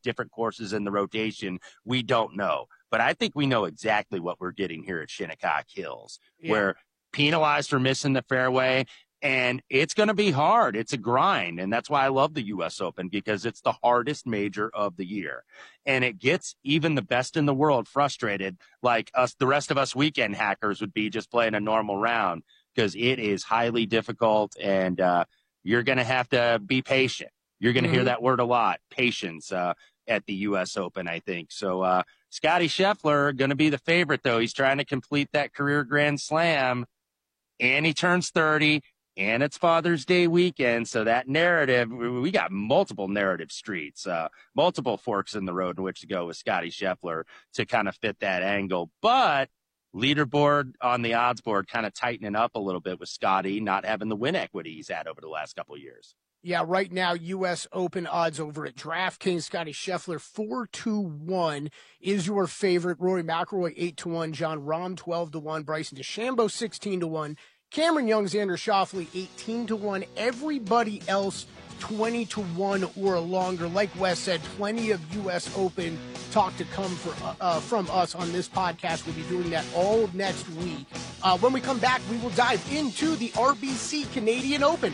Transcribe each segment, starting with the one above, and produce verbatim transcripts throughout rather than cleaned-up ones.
different courses in the rotation, we don't know. But I think we know exactly what we're getting here at Shinnecock Hills. Yeah. We're penalized for missing the fairway, and it's going to be hard. It's a grind, and that's why I love the U S Open, because it's the hardest major of the year. And it gets even the best in the world frustrated, like us, the rest of us weekend hackers would be just playing a normal round, because it is highly difficult, and uh, you're going to have to be patient. You're going to mm-hmm. hear that word a lot, patience, uh, at the U S Open, I think. So uh, Scottie Scheffler going to be the favorite, though. He's trying to complete that career Grand Slam, and he turns thirty, and it's Father's Day weekend. So that narrative, we got multiple narrative streets, uh, multiple forks in the road in which to go with Scottie Scheffler to kind of fit that angle. But leaderboard on the odds board kind of tightening up a little bit with Scottie not having the win equity he's had over the last couple of years. Yeah, right now, U S Open odds over at DraftKings, Scottie Scheffler four to one is your favorite. Rory McIlroy eight to one, Jon Rahm twelve to one, Bryson DeChambeau sixteen to one, Cameron Young, Xander Schauffele eighteen to one, everybody else twenty to one or longer. Like Wes said, plenty of U S Open talk to come for, uh, from us on this podcast. We'll be doing that all of next week. Uh, when we come back, we will dive into the R B C Canadian Open.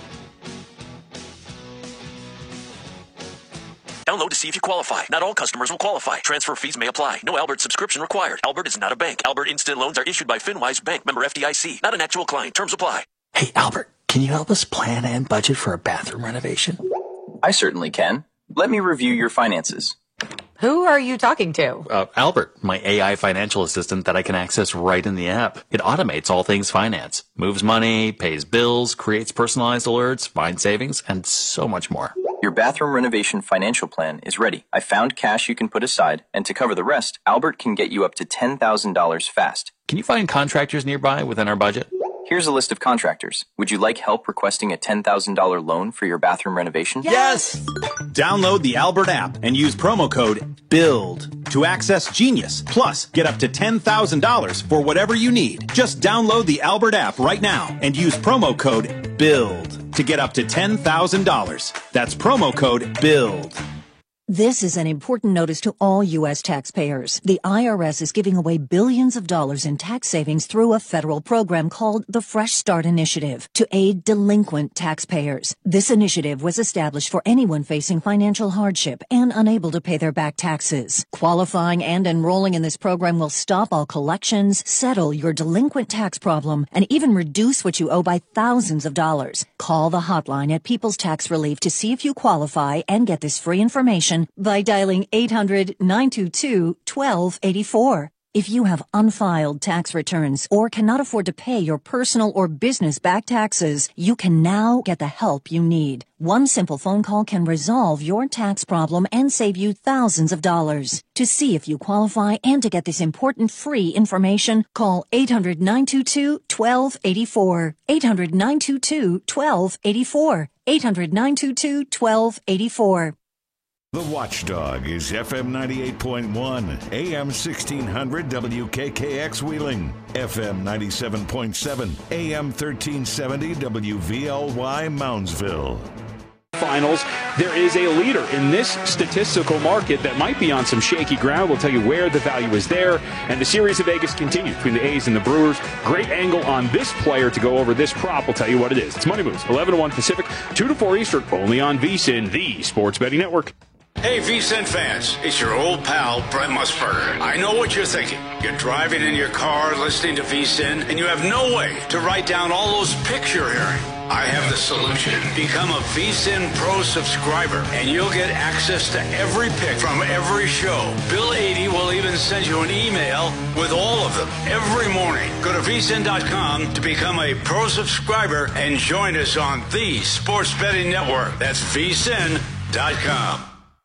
Download to see if you qualify. Not all customers will qualify. Transfer fees may apply. No Albert subscription required. Albert is not a bank. Albert Instant Loans are issued by FinWise Bank, member F D I C. Not an actual client. Terms apply. Hey, Albert, can you help us plan and budget for a bathroom renovation? I certainly can. Let me review your finances. Who are you talking to? Uh, Albert, my A I financial assistant that I can access right in the app. It automates all things finance. Moves money, pays bills, creates personalized alerts, finds savings, and so much more. Your bathroom renovation financial plan is ready. I found cash you can put aside, and to cover the rest, Albert can get you up to ten thousand dollars fast. Can you find contractors nearby within our budget? Here's a list of contractors. Would you like help requesting a ten thousand dollars loan for your bathroom renovation? Yes! Download the Albert app and use promo code BUILD to access Genius. Plus, get up to ten thousand dollars for whatever you need. Just download the Albert app right now and use promo code BUILD to get up to ten thousand dollars. That's promo code BUILD. This is an important notice to all U S taxpayers. The I R S is giving away billions of dollars in tax savings through a federal program called the Fresh Start Initiative to aid delinquent taxpayers. This initiative was established for anyone facing financial hardship and unable to pay their back taxes. Qualifying and enrolling in this program will stop all collections, settle your delinquent tax problem, and even reduce what you owe by thousands of dollars. Call the hotline at People's Tax Relief to see if you qualify and get this free information by dialing eight hundred, nine two two, one two eight four. If you have unfiled tax returns or cannot afford to pay your personal or business back taxes, you can now get the help you need. One simple phone call can resolve your tax problem and save you thousands of dollars. To see if you qualify and to get this important free information, call eight hundred, nine two two, one two eight four. eight hundred, nine two two, one two eight four. eight hundred, nine two two, one two eight four. The Watchdog is F M ninety-eight point one, A M sixteen hundred W K K X Wheeling, F M ninety-seven point seven, A M thirteen seventy W V L Y Moundsville. Finals, there is a leader in this statistical market that might be on some shaky ground. We'll tell you where the value is there. And the series of Vegas continues between the A's and the Brewers. Great angle on this player to go over this prop. We'll tell you what it is. It's Money Moves, eleven to one Pacific, two to four Eastern, only on V S I N, the Sports Betting Network. Hey, V S I N fans, it's your old pal, Brent Musburger. I know what you're thinking. You're driving in your car, listening to V S I N, and you have no way to write down all those picks you're hearing. I have the solution. Become a V S I N Pro subscriber, and you'll get access to every pick from every show. Bill eighty will even send you an email with all of them every morning. Go to V S I N dot com to become a Pro subscriber and join us on the Sports Betting Network. That's V S I N dot com.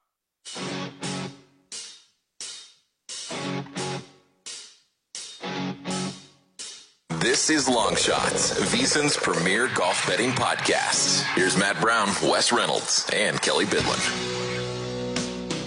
This is Long Shots, VSiN's premier golf betting podcast. Here's Matt Brown, Wes Reynolds, and Kelly Bidlin.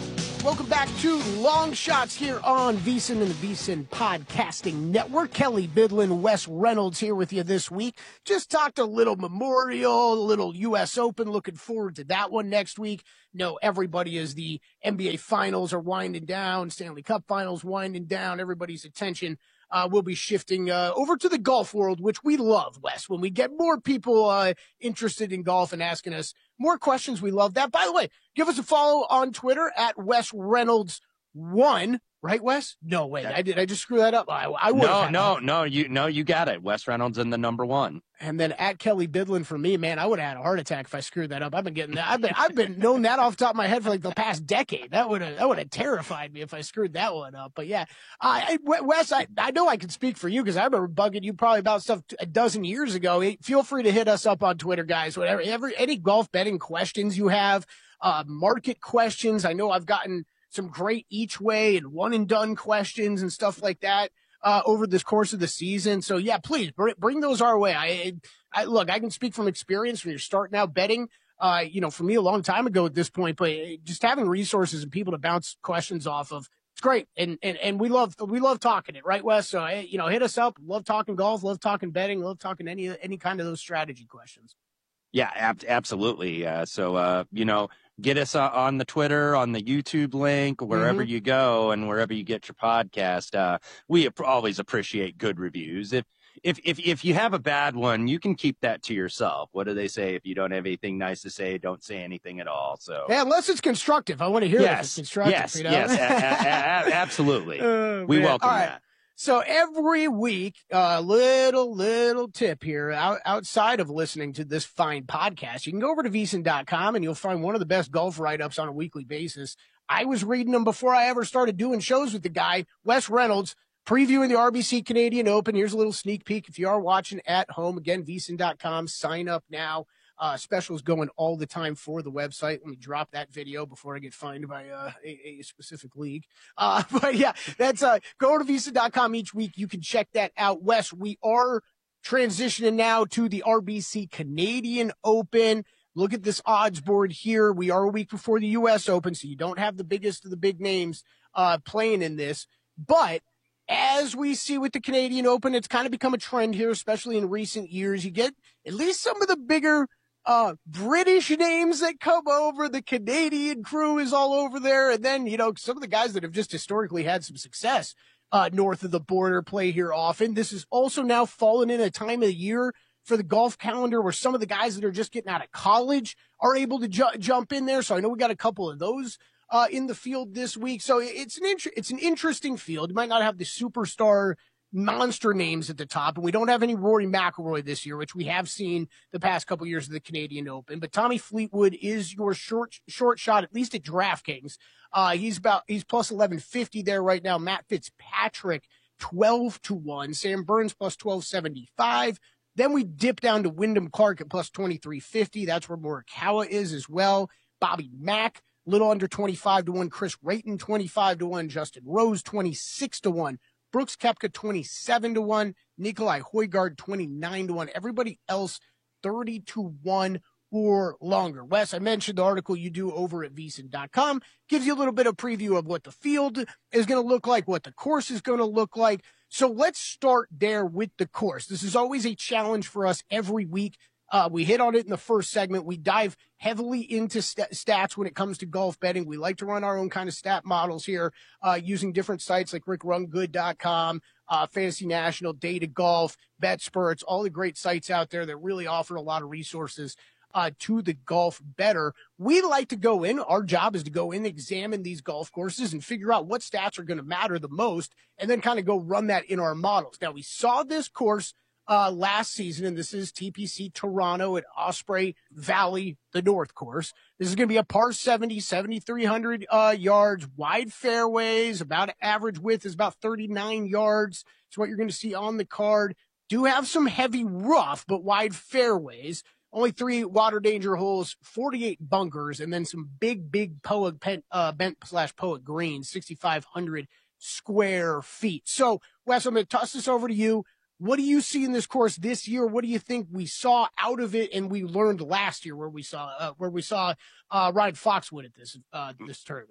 welcome back to Long Shots here on VSiN and the VSiN Podcasting Network. Kelly Bidlin, Wes Reynolds here with you this week. Just talked a little Memorial, a little U S Open. Looking forward to that one next week. No, everybody is the N B A Finals are winding down, Stanley Cup Finals winding down. Everybody's attention uh, will be shifting uh, over to the golf world, which we love, Wes. When we get more people uh, interested in golf and asking us more questions, we love that. By the way, give us a follow on Twitter at Wes Reynolds one. Right, Wes? No, wait, I did. I just screw that up. I, I would. No, no, no. You, no, you got it. Wes Reynolds in the number one. And then at Kelly Bidlin for me, man, I would have had a heart attack if I screwed that up. I've been getting that. I've been, I've been knowing that off the top of my head for like the past decade. That would have, that would have terrified me if I screwed that one up. But yeah, I, I Wes, I, I know I can speak for you because I remember bugging you probably about stuff a dozen years ago. Feel free to hit us up on Twitter, guys. Whatever, every, any golf betting questions you have, uh, market questions. I know I've gotten some great each way and one and done questions and stuff like that uh, over this course of the season. So yeah, please br- bring those our way. I, I look, I can speak from experience when you're starting out betting, uh, you know, for me a long time ago at this point, but just having resources and people to bounce questions off of, it's great. And, and, and we love, we love talking it, right, Wes? So, you know, hit us up. Love talking golf, love talking betting, love talking any, any kind of those strategy questions. Yeah, ab- absolutely. Uh, so, uh, you know, get us uh, on the Twitter, on the YouTube link, wherever Mm-hmm. you go and wherever you get your podcast. Uh, we ap- always appreciate good reviews. If, if, if, if you have a bad one, you can keep that to yourself. What do they say? If you don't have anything nice to say, don't say anything at all. So yeah, unless it's constructive. I want to hear yes, if it's constructive. yes, you know? yes, a- a- a- absolutely. Oh, we man. welcome All right. that. So every week, a uh, little, little tip here out, outside of listening to this fine podcast, you can go over to V S I N dot com and you'll find one of the best golf write-ups on a weekly basis. I was reading them before I ever started doing shows with the guy, Wes Reynolds, previewing the R B C Canadian Open. Here's a little sneak peek. If you are watching at home, again, V S I N dot com, sign up now. Uh, specials going all the time for the website. Let me drop that video before I get fined by uh, a, a specific league. Uh, but yeah, that's uh, go to V S I N dot com each week. You can check that out. Wes, we are transitioning now to the R B C Canadian Open. Look at this odds board here. We are a week before the U S Open, so you don't have the biggest of the big names uh, playing in this. But as we see with the Canadian Open, it's kind of become a trend here, especially in recent years. You get at least some of the bigger Uh, British names that come over. The Canadian crew is all over there. And then, you know, some of the guys that have just historically had some success, uh, north of the border play here often. This is also now fallen in a time of the year for the golf calendar where some of the guys that are just getting out of college are able to ju- jump in there. So I know we got a couple of those, uh, in the field this week. So it's an int- it's an interesting field. You might not have the superstar monster names at the top, and we don't have any Rory McIlroy this year, which we have seen the past couple years of the Canadian Open. But Tommy Fleetwood is your short short shot, at least at DraftKings. Uh, he's about he's plus eleven fifty there right now. Matt Fitzpatrick twelve to one. Sam Burns plus twelve seventy-five. Then we dip down to Wyndham Clark at plus twenty-three fifty. That's where Morikawa is as well. Bobby Mack, little under twenty-five to one. Chris Rayton twenty-five to one. Justin Rose twenty-six to one. Brooks Koepka twenty-seven to one, Nikolai Højgaard twenty-nine to one, everybody else thirty to one or longer. Wes, I mentioned the article you do over at V S I N dot com, gives you a little bit of preview of what the field is going to look like, what the course is going to look like. So let's start there with the course. This is always a challenge for us every week. Uh, we hit on it in the first segment. We dive heavily into st- stats when it comes to golf betting. We like to run our own kind of stat models here, uh, using different sites like rick run good dot com, uh, Fantasy National, Data Golf, BetSperts, all the great sites out there that really offer a lot of resources uh, to the golf bettor. We like to go in. Our job is to go in, examine these golf courses and figure out what stats are going to matter the most, and then kind of go run that in our models. Now, we saw this course Uh, last season, and this is T P C Toronto at Osprey Valley, the North course. This is going to be a par seventy, seventy-three hundred uh, yards, wide fairways, about average width is about thirty-nine yards. It's what you're going to see on the card. Do have some heavy rough, but wide fairways. Only three water danger holes, forty-eight bunkers, and then some big, big poa, pen, uh, bent slash poet greens, sixty-five hundred square feet. So, Wes, I'm going to toss this over to you. What do you see in this course this year? What do you think we saw out of it and we learned last year where we saw uh, where we saw uh, Ryan Foxwood at this uh, this tournament?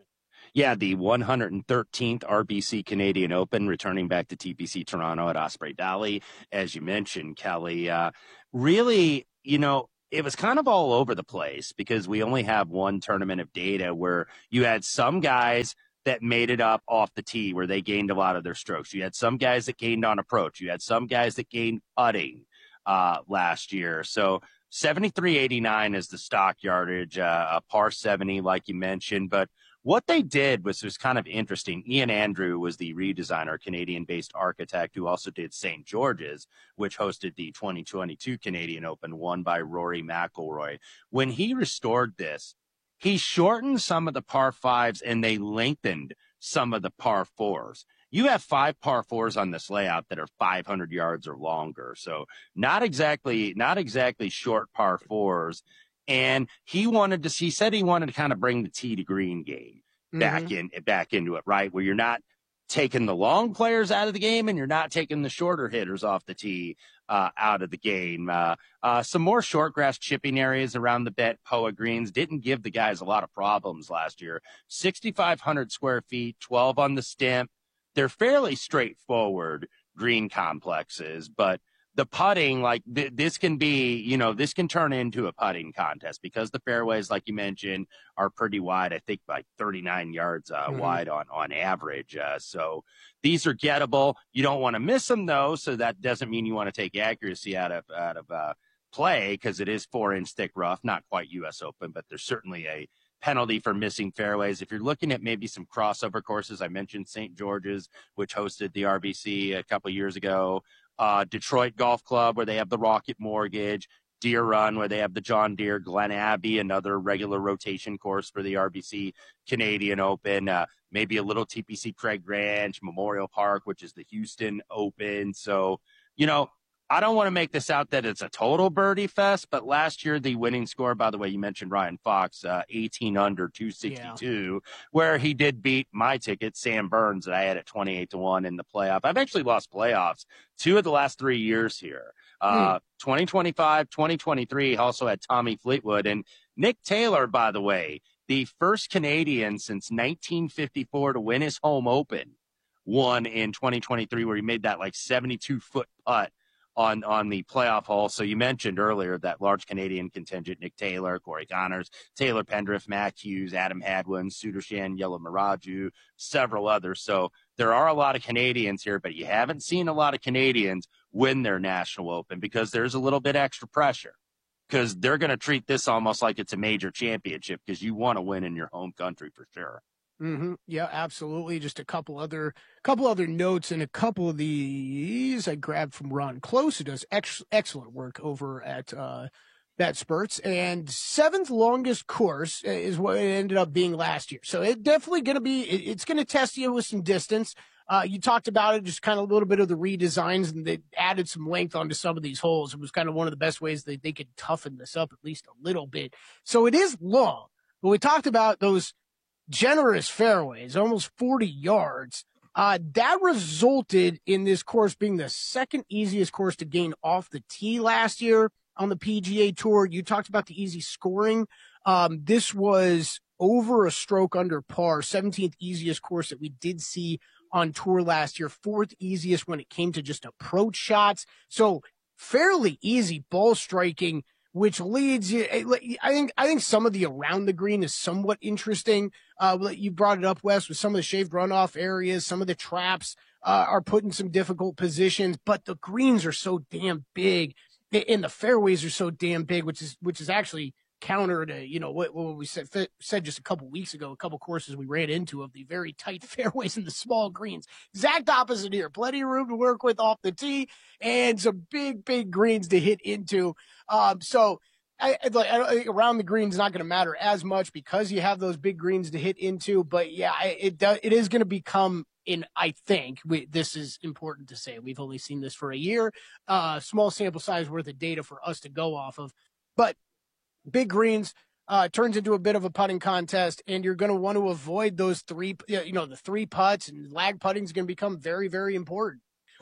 Yeah, the one hundred thirteenth R B C Canadian Open, returning back to T P C Toronto at Osprey Valley, as you mentioned, Kelly. Uh, really, you know, it was kind of all over the place because we only have one tournament of data where you had some guys that made it up off the tee where they gained a lot of their strokes. You had some guys that gained on approach. You had some guys that gained putting uh, last year. So seventy-three eighty-nine is the stock yardage, uh, a par seventy, like you mentioned. But what they did was, was kind of interesting. Ian Andrew was the redesigner, Canadian-based architect who also did Saint George's, which hosted the twenty twenty-two Canadian Open, won by Rory McIlroy. When he restored this, he shortened some of the par fives and they lengthened some of the par fours. You have five par fours on this layout that are five hundred yards or longer. So not exactly, not exactly short par fours. And he wanted to, he said he wanted to kind of bring the tee to green game back Mm-hmm. in, back into it, right? Where you're not taking the long players out of the game and you're not taking the shorter hitters off the tee, uh, out of the game. Uh, uh, some more short grass chipping areas around the Bet P O A greens didn't give the guys a lot of problems last year. sixty-five hundred square feet, twelve on the stimp. They're fairly straightforward green complexes, but the putting, like th- this can be, you know, this can turn into a putting contest because the fairways, like you mentioned, are pretty wide. I think like thirty-nine yards uh, Mhm. wide on, on average. Uh, so these are gettable. You don't want to miss them though. So that doesn't mean you want to take accuracy out of, out of, uh, play because it is four inch thick rough, not quite U S Open, but there's certainly a penalty for missing fairways. If you're looking at maybe some crossover courses, I mentioned Saint George's, which hosted the R B C a couple years ago. Uh, Detroit Golf Club, where they have the Rocket Mortgage, Deer Run, where they have the John Deere, Glen Abbey, another regular rotation course for the R B C Canadian Open, uh, maybe a little T P C Craig Ranch, Memorial Park, which is the Houston Open. So, you know, I don't want to make this out that it's a total birdie fest, but last year the winning score, by the way, you mentioned Ryan Fox, uh, eighteen under two sixty-two, yeah. where he did beat my ticket, Sam Burns, that I had at twenty-eight to one in the playoff. I've actually lost playoffs two of the last three years here. Uh, hmm. twenty twenty-five, twenty twenty-three also had Tommy Fleetwood and Nick Taylor, by the way, the first Canadian since nineteen fifty-four to win his home open, won in twenty twenty-three, where he made that like seventy-two foot putt on, on the playoff hole. So you mentioned earlier that large Canadian contingent, Nick Taylor, Corey Connors, Taylor Pendriff, Matt Hughes, Adam Hadwin, Sudarshan, Yella Miraju, several others. So there are a lot of Canadians here, but you haven't seen a lot of Canadians win their National Open because there's a little bit extra pressure because they're going to treat this almost like it's a major championship because you want to win in your home country for sure. Mm-hmm. Yeah, absolutely. Just a couple other, couple other notes, and a couple of these I grabbed from Ron Close, who does ex- excellent work over at uh, BetSperts. And seventh longest course is what it ended up being last year. So it definitely going to be, it, it's going to test you with some distance. Uh, you talked about it, just kind of a little bit of the redesigns, and they added some length onto some of these holes. It was kind of one of the best ways that they could toughen this up at least a little bit. So it is long, but we talked about those generous fairways, almost forty yards. Uh, that resulted in this course being the second easiest course to gain off the tee last year on the P G A Tour. You talked about the easy scoring. Um, this was over a stroke under par, seventeenth easiest course that we did see on tour last year, fourth easiest when it came to just approach shots. So fairly easy ball striking, which leads you, I think, I think some of the around the green is somewhat interesting. Uh, you brought it up, Wes, with some of the shaved runoff areas, some of the traps, uh, are put in some difficult positions, but the greens are so damn big and the fairways are so damn big, which is, which is actually counter to, you know, what, what we said, said just a couple weeks ago, a couple courses we ran into of the very tight fairways and the small greens. Exact opposite here. Plenty of room to work with off the tee and some big, big greens to hit into. Um, so I, I, I think around the green is not going to matter as much because you have those big greens to hit into. But yeah, it does, it is going to become in, I think we, this is important to say. We've only seen this for a year, uh, small sample size worth of data for us to go off of, but big greens, uh, turns into a bit of a putting contest, and you're going to want to avoid those three, you know, the three putts, and lag putting is going to become very, very important.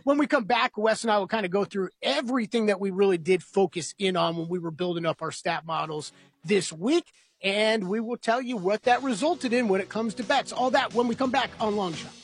When we come back, Wes and I will kind of go through everything that we really did focus in on when we were building up our stat models this week, and we will tell you what that resulted in when it comes to bets. All that when we come back on Long Shot.